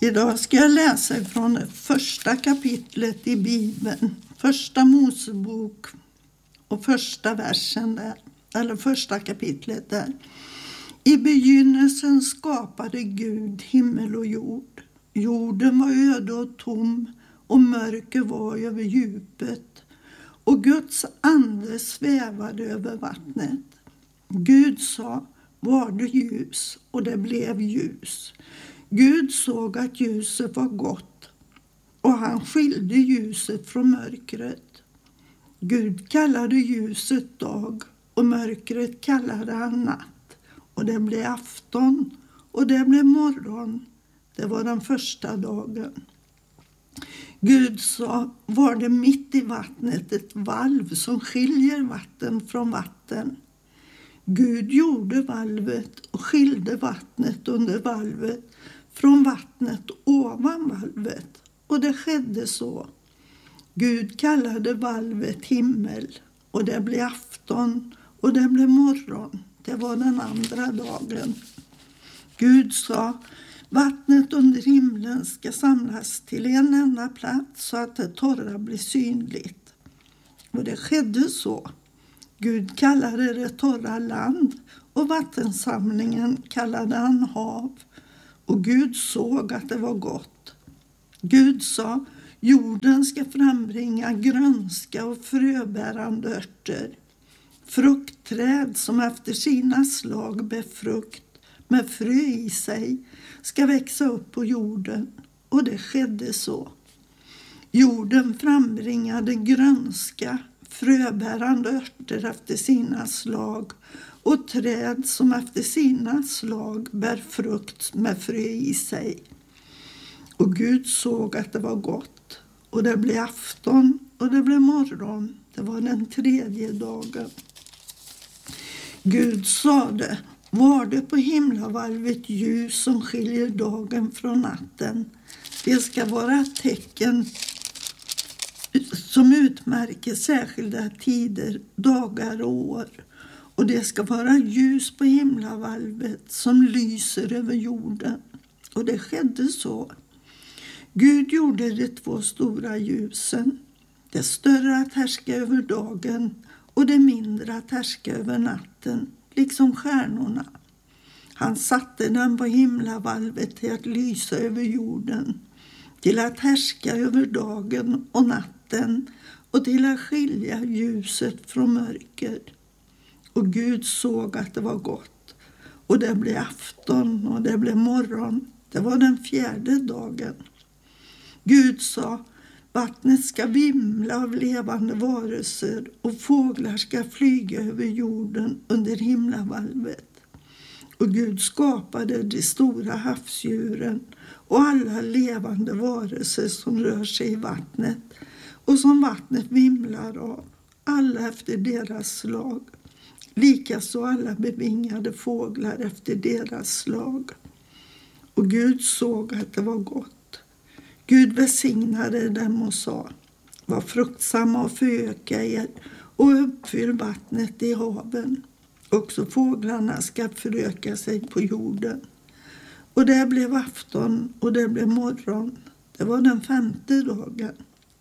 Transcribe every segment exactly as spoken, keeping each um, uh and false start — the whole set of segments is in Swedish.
Idag ska jag läsa från det första kapitlet i Bibeln, första Mosebok och första versen där, eller första kapitlet där. I begynnelsen skapade Gud himmel och jord. Jorden var öde och tom och mörker var över djupet och Guds ande svävade över vattnet. Gud sa, var det ljus, och det blev ljus. Gud såg att ljuset var gott och han skilde ljuset från mörkret. Gud kallade ljuset dag och mörkret kallade han natt. Och det blev afton och det blev morgon. Det var den första dagen. Gud sa, var det mitt i vattnet ett valv som skiljer vatten från vatten. Gud gjorde valvet och skilde vattnet under valvet från vattnet ovan valvet. Och det skedde så. Gud kallade valvet himmel och det blev afton och det blev morgon. Det var den andra dagen. Gud sa, vattnet under himlen ska samlas till en enda plats så att det torra blir synligt. Och det skedde så. Gud kallade det torra land och vattensamlingen kallade han hav. Och Gud såg att det var gott. Gud sa, jorden ska frambringa grönska och fröbärande örter. Fruktträd som efter sina slag bär frukt med frö i sig ska växa upp på jorden. Och det skedde så. Jorden frambringade grönska, fröbärande örter efter sina slag och träd som efter sina slag bär frukt med frö i sig. Och Gud såg att det var gott och det blev afton och det blev morgon. Det var den tredje dagen. Gud sade, var det på himlavalvet ljus som skiljer dagen från natten. Det ska vara tecken som utmärker särskilda tider, dagar och år. Och det ska vara ljus på himlavalvet som lyser över jorden. Och det skedde så. Gud gjorde de två stora ljusen. Det större att härska över dagen och det mindre att härska över natten, liksom stjärnorna. Han satte den på himlavalvet till att lysa över jorden, till att härska över dagen och natten och till att skilja ljuset från mörker. Och Gud såg att det var gott. Och det blev afton och det blev morgon. Det var den fjärde dagen. Gud sa, vattnet ska vimla av levande varelser och fåglar ska flyga över jorden under himlavalvet. Och Gud skapade de stora havsdjuren och alla levande varelser som rör sig i vattnet och som vattnet vimlar av, alla efter deras slag. Likaså alla bevingade fåglar efter deras slag. Och Gud såg att det var gott. Gud välsignade dem och sa, var fruktsamma och föröka er och uppfyll vattnet i haven. Också fåglarna ska föröka sig på jorden. Och det blev afton och det blev morgon. Det var den femte dagen.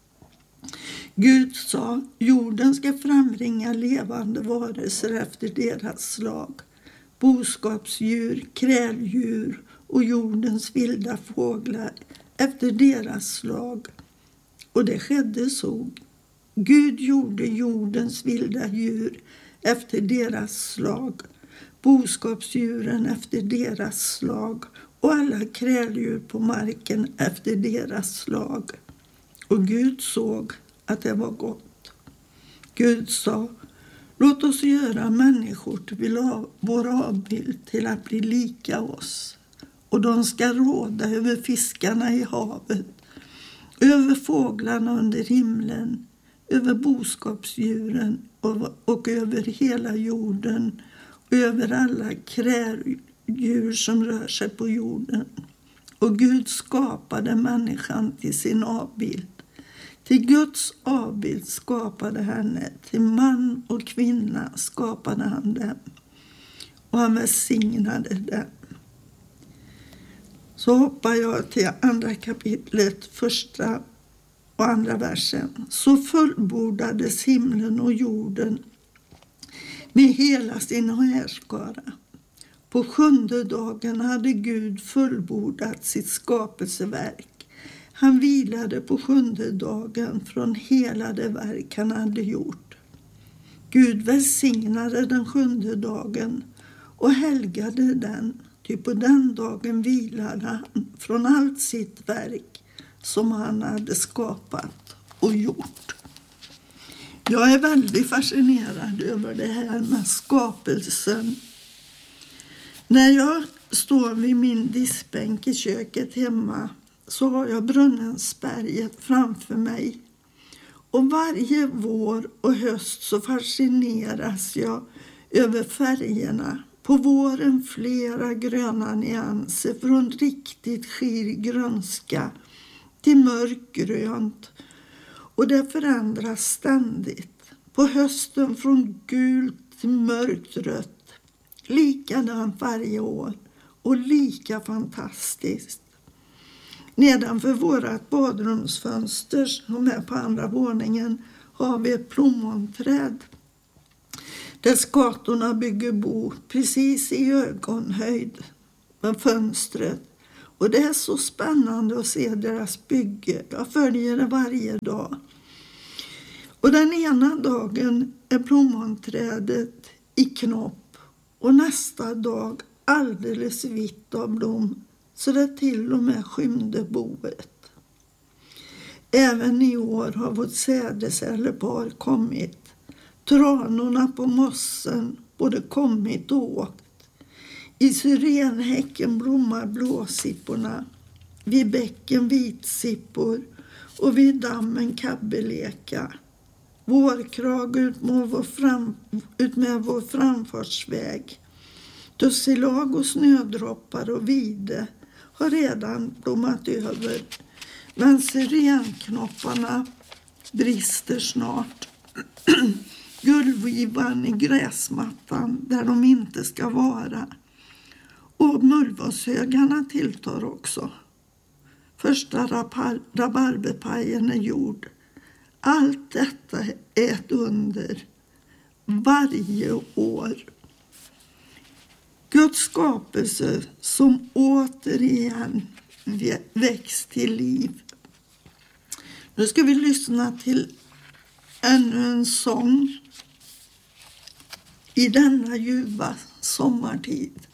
Gud sa, jorden ska frambringa levande varelser efter deras slag. Boskapsdjur, kräldjur och jordens vilda fåglar efter deras slag. Och det skedde så. Gud gjorde jordens vilda djur efter deras slag, boskapsdjuren efter deras slag och alla kräldjur på marken efter deras slag. Och Gud såg att det var gott. Gud sa, låt oss göra människor till vår avbild till att bli lika oss. Och de ska råda över fiskarna i havet, över fåglarna under himlen, över boskapsdjuren och, och över hela jorden, och över alla kräldjur som rör sig på jorden. Och Gud skapade människan till sin avbild. Till Guds avbild skapade henne, till man och kvinna skapade han dem. Och han välsignade dem. Så hoppar jag till andra kapitlet, första och andra versen. Så fullbordades himlen och jorden med hela sin härskara. På sjunde dagen hade Gud fullbordat sitt skapelseverk. Han vilade på sjunde dagen från hela det verk han hade gjort. Gud välsignade den sjunde dagen och helgade den, ty på den dagen vilade han från allt sitt verk som han hade skapat och gjort. Jag är väldigt fascinerad över det här med skapelsen. När jag står vid min diskbänk i köket hemma så har jag Brunnensberget framför mig. Och varje vår och höst så fascineras jag över färgerna. På våren flera gröna nyanser från riktigt skir grönska till mörkgrönt. Och det förändras ständigt. På hösten från gult till mörkt rött. Likadant varje år och lika fantastiskt. Nedanför vårat badrumsfönster som är på andra våningen har vi ett plommonträd. Där skatorna bygger bo precis i ögonhöjd med fönstret. Och det är så spännande att se deras bygge. Jag följer det varje dag. Och den ena dagen är plommonträdet i knopp. Och nästa dag alldeles vitt av blom. Så det till och med skymde boet. Även i år har vårt sädesällepar kommit. Tranorna på mossen både kommit och åkt. I syrenhäcken blommar blåsipporna. Vid bäcken vitsippor och vid dammen kabbeleka. Vårkrag ut med vår, fram, ut med vår framfartsväg. Tussilag och snödroppar och vide har redan blommat över. Men syrenknopparna brister snart. Gullvivan i gräsmattan där de inte ska vara. Och mullvashögarna tilltar också. Första rabarberpajen är gjord. Allt detta är ett under. Varje år. Guds skapelse som återigen väcks till liv. Nu ska vi lyssna till ännu en sång i denna ljuva sommartid.